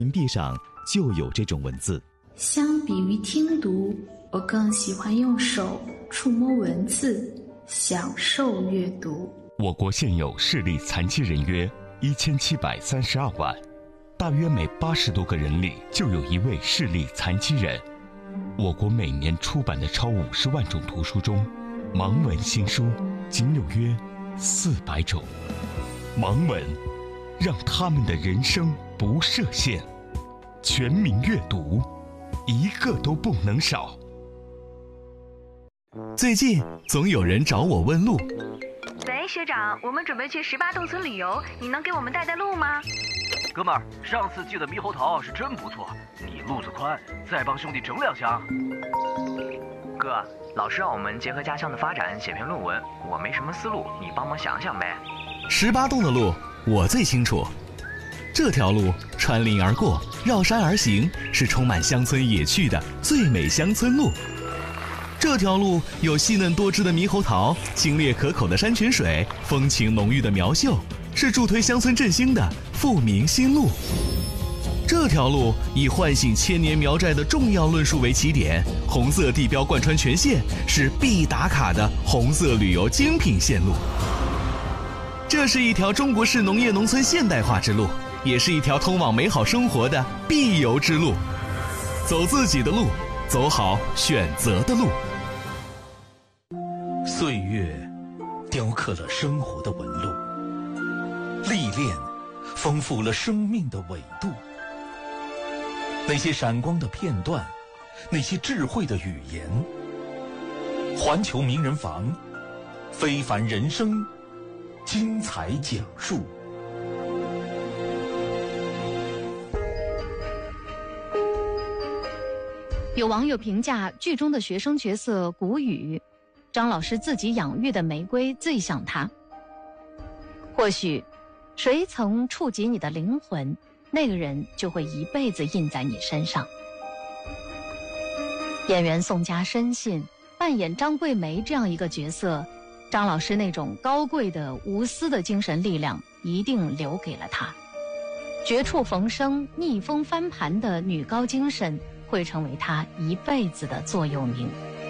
银币上就有这种文字。 相比于听读，我更喜欢用手触摸文字，享受阅读。 我国现有视力残疾人约1732万，大约每80多个人里就有一位视力残疾人。我国每年出版的超50万种图书中，盲文新书仅有约400种。盲文让他们的人生不设限，全民阅读，一个都不能少。 最近总有人找我问路。 喂，学长，我们准备去18洞村旅游，你能给我们带路吗？ 哥们儿，上次寄的猕猴桃是真不错，你路子宽，再帮兄弟整2箱。 哥，老师让我们结合家乡的发展写篇论文，我没什么思路，你帮忙想想呗。 18洞的路我最清楚，这条路穿林而过，绕山而行，是充满乡村野趣的最美乡村路。这条路有细嫩多汁的猕猴桃，清冽可口的山泉水，风情浓郁的苗绣，是助推乡村振兴的富民新路。这条路以唤醒千年苗寨的重要论述为起点，红色地标贯穿全线，是必打卡的红色旅游精品线路。这是一条中国式农业农村现代化之路，也是一条通往美好生活的必游之路。走自己的路，走好选择的路。 岁月雕刻了生活的纹路，历练丰富了生命的纬度。那些闪光的片段，那些智慧的语言，环球名人房，非凡人生精彩讲述。 有网友评价剧中的学生角色谷雨，张老师自己养育的玫瑰最像他。或许谁曾触及你的灵魂，那个人就会一辈子印在你身上。演员宋佳深信扮演张桂梅这样一个角色，张老师那种高贵的无私的精神力量一定留给了他。绝处逢生、逆风翻盘的女高精神会成为他一辈子的座右铭。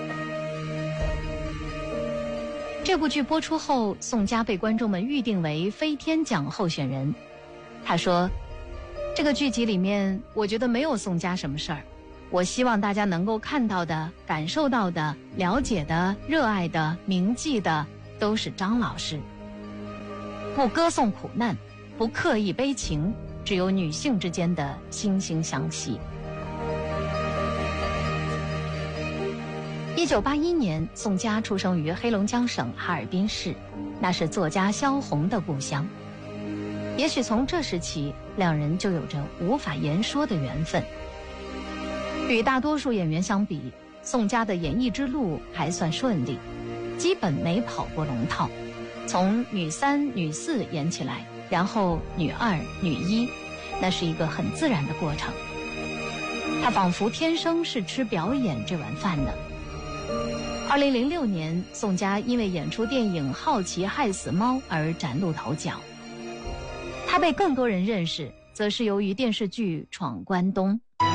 这部剧播出后，宋佳被观众们预定为飞天奖候选人。他说，这个剧集里面我觉得没有宋佳什么事儿，我希望大家能够看到的、感受到的、了解的、热爱的、铭记的都是张老师。不歌颂苦难，不刻意悲情，只有女性之间的惺惺相惜。1981年，宋佳出生于黑龙江省哈尔滨市，那是作家萧红的故乡。也许从这时起，两人就有着无法言说的缘分。与大多数演员相比，宋佳的演艺之路还算顺利，基本没跑过龙套，从女3、女4演起来，然后女2、女1，那是一个很自然的过程。她仿佛天生是吃表演这碗饭的。2006年，宋佳因为演出电影《好奇害死猫》而崭露头角。她被更多人认识，则是由于电视剧《闯关东》。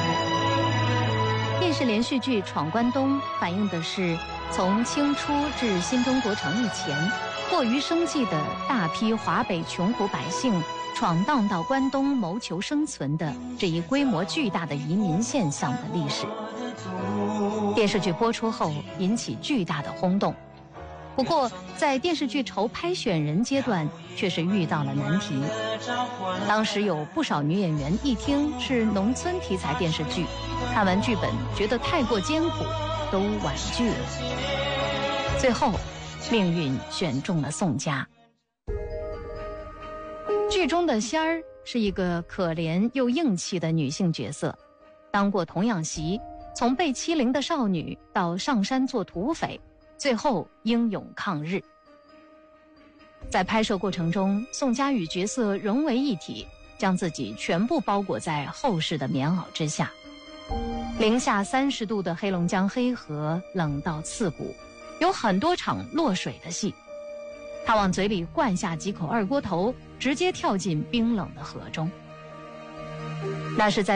电视连续剧《闯关东》反映的是从清初至新中国成立前，迫于生计的大批华北穷苦百姓闯荡到关东谋求生存的这一规模巨大的移民现象的历史。电视剧播出后引起巨大的轰动，不过在电视剧筹拍选人阶段却是遇到了难题。当时有不少女演员一听是农村题材电视剧，看完剧本觉得太过艰苦，都婉拒了。最后命运选中了宋佳。剧中的仙儿是一个可怜又硬气的女性角色，当过童养媳，从被欺凌的少女到上山做土匪，最后英勇抗日。在拍摄过程中，宋佳与角色融为一体，将自己全部包裹在厚实的棉袄之下。零下30度的黑龙江黑河冷到刺骨，有很多场落水的戏。他往嘴里灌下几口二锅头，直接跳进冰冷的河中。 那是在